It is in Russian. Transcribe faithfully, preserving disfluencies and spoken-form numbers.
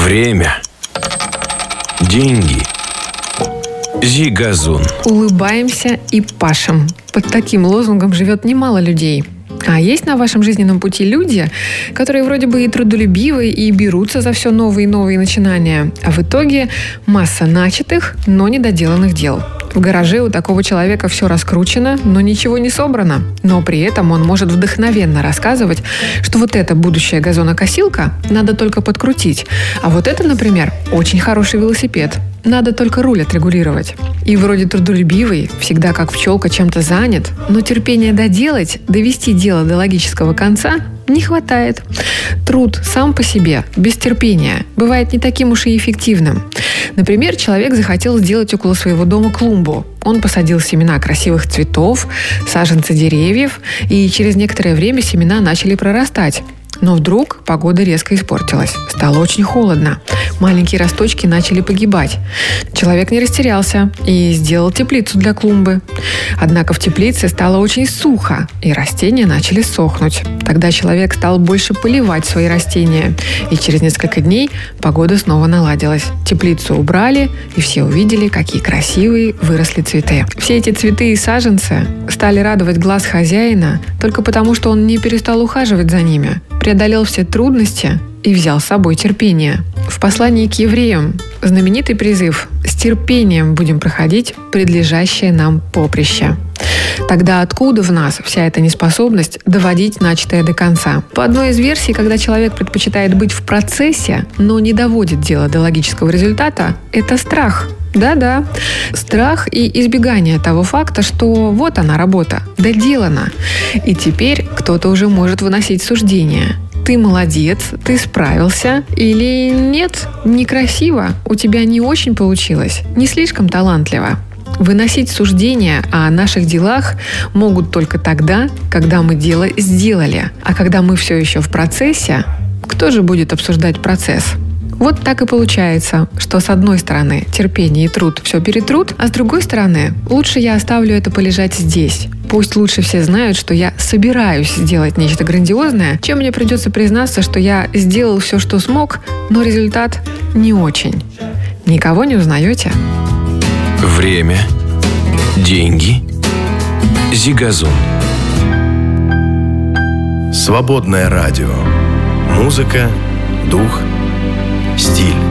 Время. Деньги. Зигазун. Улыбаемся и пашем. Под таким лозунгом живет немало людей. А есть на вашем жизненном пути люди, которые вроде бы и трудолюбивы, и берутся за все новые и новые начинания, а в итоге масса начатых, но недоделанных дел. В гараже у такого человека все раскручено, но ничего не собрано. Но при этом он может вдохновенно рассказывать, что вот эта будущая газонокосилка надо только подкрутить, а вот это, например, очень хороший велосипед. Надо только руль отрегулировать. И вроде трудолюбивый, всегда как пчелка чем-то занят, но терпения доделать, довести дело до логического конца не хватает. Труд сам по себе, без терпения, бывает не таким уж и эффективным. Например, человек захотел сделать около своего дома клумбу. Он посадил семена красивых цветов, саженцы деревьев, и через некоторое время семена начали прорастать. Но вдруг погода резко испортилась. Стало очень холодно. Маленькие росточки начали погибать. Человек не растерялся и сделал теплицу для клумбы. Однако в теплице стало очень сухо, и растения начали сохнуть. Тогда человек стал больше поливать свои растения. И через несколько дней погода снова наладилась. Теплицу убрали, и все увидели, какие красивые выросли цветы. Все эти цветы и саженцы стали радовать глаз хозяина только потому, что он не перестал ухаживать за ними, преодолел все трудности и взял с собой терпение. В послании к евреям знаменитый призыв «С терпением будем проходить предлежащее нам поприще». Тогда откуда в нас вся эта неспособность доводить начатое до конца? По одной из версий, когда человек предпочитает быть в процессе, но не доводит дело до логического результата, это страх. Да-да, страх и избегание того факта, что вот она работа, доделана. И теперь кто-то уже может выносить суждения. Ты молодец, ты справился, или нет, некрасиво, у тебя не очень получилось, не слишком талантливо. Выносить суждения о наших делах могут только тогда, когда мы дело сделали. А когда мы все еще в процессе, кто же будет обсуждать процесс? Вот так и получается, что с одной стороны терпение и труд все перетрут, а с другой стороны лучше я оставлю это полежать здесь. Пусть лучше все знают, что я собираюсь сделать нечто грандиозное, чем мне придется признаться, что я сделал все, что смог, но результат не очень. Никого не узнаете? Время. Деньги. Зигазун. Свободное радио. Музыка, дух, стиль.